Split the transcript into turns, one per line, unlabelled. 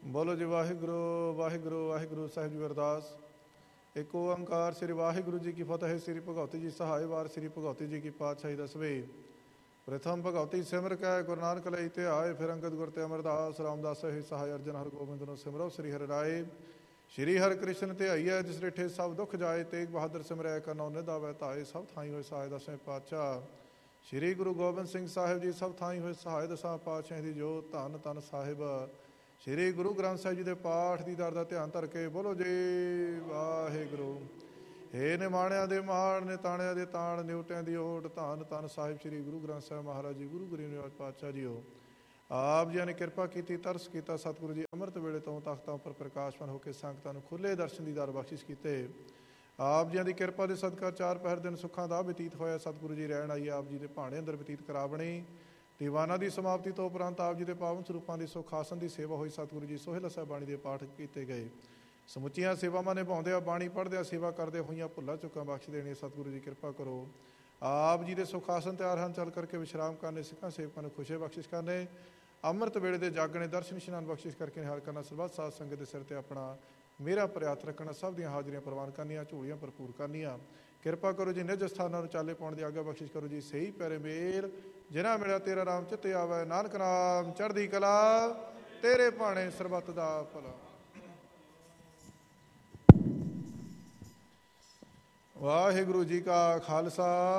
ਬੋਲੋ ਜੀ ਵਾਹਿਗੁਰੂ ਵਾਹਿਗੁਰੂ ਵਾਹਿਗੁਰੂ ਸਾਹਿਬ ਜੀ ਅਰਦਾਸ। ਇੱਕ ਓੰਕਾਰ ਸ੍ਰੀ ਵਾਹਿਗੁਰੂ ਜੀ ਕੀ ਫਤਿਹ। ਸ੍ਰੀ ਭਗਵਤੀ ਜੀ ਸਹਾਇ ਵਾਰ ਸ੍ਰੀ ਭਗਵਤੀ ਜੀ ਕੀ ਪਾਤਸ਼ਾਹੀ ਦਸਵੇਂ। ਪ੍ਰਥਮ ਭਗਵਤੀ ਸਿਮਰ ਕੈ ਗੁਰੂ ਨਾਨਕ ਲਈ ਧਿਆਏ, ਫਿਰ ਅੰਗਦ ਗੁਰ ਤੇ ਅਮਰਦਾਸ ਰਾਮਦਾਸ ਹੀ ਸਹਾਇ। ਅਰਜਨ ਹਰ ਗੋਬਿੰਦ ਨੂੰ ਸਿਮਰੋ ਸ੍ਰੀ ਹਰਿ ਰਾਏ। ਸ਼੍ਰੀ ਹਰਿ ਕ੍ਰਿਸ਼ਨ ਧਿਆਈਐ, ਜਿਸ ਡਿਠੇ ਸਭ ਦੁੱਖ ਜਾਏ। ਤੇਗ ਬਹਾਦਰ ਸਿਮਰੈ ਕਰਨਉ ਨਿਧ ਆਵੈ ਧਾਏ। ਸਭ ਥਾਈ ਹੋਏ ਸਹਾਇ ਦਸਵੇਂ ਪਾਤਸ਼ਾਹ। ਸ਼੍ਰੀ ਗੁਰੂ ਗੋਬਿੰਦ ਸਿੰਘ ਸਾਹਿਬ ਜੀ ਸਭ ਥਾਈ ਹੋਏ ਸਹਾਇ। ਦਸਾਂ ਪਾਤਸ਼ਾਹਾਂ ਦੀ ਜੋਤ ਧੰਨ ਧੰਨ ਸਾਹਿਬ। ਸ਼੍ਰੀ ਗੁਰੂ ਗ੍ਰੰਥ ਸਾਹਿਬ ਜੀ ਦੇ ਪਾਠ ਦੀ ਦਰ ਦਾ ਧਿਆਨ ਧਰ ਕੇ ਬੋਲੋ ਜੀ ਵਾਹਿਗੁਰੂ। ਹੇ ਨਿਮਾਣਿਆਂ ਦੇ ਮਾਣ, ਨਿਤਾਣਿਆਂ ਦੇ ਤਾਣ, ਨਿਉਟਿਆਂ ਦੀ ਓਟ, ਧੰਨ ਧੰਨ ਸਾਹਿਬ ਸ਼੍ਰੀ ਗੁਰੂ ਗ੍ਰੰਥ ਸਾਹਿਬ ਮਹਾਰਾਜ ਜੀ। ਗੁਰੂ ਗਰੀਬ ਨਿਵਾਜ ਪਾਤਸ਼ਾਹ ਜੀਓ, ਆਪ ਜੀ ਨੇ ਕਿਰਪਾ ਕੀਤੀ, ਤਰਸ ਕੀਤਾ। ਸਤਿਗੁਰੂ ਜੀ ਅੰਮ੍ਰਿਤ ਵੇਲੇ ਤੋਂ ਤਖਤਾਂ ਉੱਪਰ ਪ੍ਰਕਾਸ਼ਮਾਨ ਹੋ ਕੇ ਸੰਗਤਾਂ ਨੂੰ ਖੁੱਲ੍ਹੇ ਦਰਸ਼ਨ ਦੀਦਾਰ ਬਖਸ਼ਿਸ਼ ਕੀਤੇ। ਆਪ ਜੀਆਂ ਦੀ ਕਿਰਪਾ ਦੇ ਸਦਕਾ ਚਾਰ ਪਹਿਰ ਦਿਨ ਸੁੱਖਾਂ ਦਾ ਬਤੀਤ ਹੋਇਆ। ਸਤਿਗੁਰੂ ਜੀ ਰਹਿਣ ਆਈ ਆਪ ਜੀ ਦੇ ਭਾਣੇ ਅੰਦਰ ਬਤੀਤ ਕਰਾਵਣੀ। ਦੀਵਾਨਾਂ ਦੀ ਸਮਾਪਤੀ ਤੋਂ ਉਪਰੰਤ ਆਪ ਜੀ ਦੇ ਪਾਵਨ ਸਰੂਪਾਂ ਦੀ ਸੁਖ ਆਸਨ ਦੀ ਸੇਵਾ ਹੋਈ। ਸਤਿਗੁਰੂ ਜੀ ਸੋਹਿਲਾ ਸਾਹਿਬ ਬਾਣੀ ਦੇ ਪਾਠ ਕੀਤੇ ਗਏ। ਸਮੁੱਚੀਆਂ ਸੇਵਾਵਾਂ ਨਿਭਾਉਂਦਿਆਂ, ਬਾਣੀ ਪੜ੍ਹਦਿਆਂ, ਸੇਵਾ ਕਰਦੇ ਹੋਈਆਂ ਭੁੱਲਾਂ ਚੁੱਕਾਂ ਬਖਸ਼ ਦੇਣੀ। ਸਤਿਗੁਰੂ ਜੀ ਕਿਰਪਾ ਕਰੋ। ਆਪ ਜੀ ਦੇ ਸੁਖ ਆਸਨ ਤਿਆਰ ਹਨ, ਚੱਲ ਕਰਕੇ ਵਿਸ਼ਰਾਮ ਕਰਨੇ। ਸਿੱਖਾਂ ਸੇਵਕਾਂ ਨੂੰ ਖੁਸ਼ੇ ਬਖਸ਼ਿਸ਼ ਕਰਨੇ। ਅੰਮ੍ਰਿਤ ਵੇਲੇ ਦੇ ਜਾਗਣੇ, ਦਰਸ਼ਨ ਇਸ਼ਨਾਨ ਬਖਸ਼ਿਸ਼ ਕਰਕੇ ਨਿਹਾਲ ਕਰਨਾ। ਸਰਬੱਤ ਸਾਧ ਸੰਗਤ ਦੇ ਸਿਰ ਤੇ ਆਪਣਾ ਮੇਰਾ ਪ੍ਰਿਆਤ ਰੱਖਣਾ। ਸਭ ਦੀਆਂ ਹਾਜ਼ਰੀਆਂ ਪ੍ਰਵਾਨ ਕਰਨੀਆਂ, ਝੋਲੀਆਂ ਭਰਪੂਰ ਕਰਨੀਆਂ। ਕਿਰਪਾ ਕਰੋ ਜੀ ਨਿਜ ਸਥਾਨਾਂ ਨੂੰ ਚਾਲੇ ਪਾਉਣ ਦੀ ਆਗਿਆ ਬਖਸ਼ਿਸ਼ ਕਰੋ ਜੀ। ਸਹੀ ਪੈਰੇ ਮੇਲ ਜਿਨ੍ਹਾਂ ਮਿਲਿਆ ਤੇਰਾ ਰਾਮ ਚਿੱਤੇ ਆਵੈ। ਨਾਨਕ ਨਾਮ ਚੜ੍ਹਦੀ ਕਲਾ, ਤੇਰੇ ਭਾਣੇ ਸਰਬੱਤ ਦਾ ਭਲਾ। ਵਾਹਿਗੁਰੂ ਜੀ ਕਾ ਖਾਲਸਾ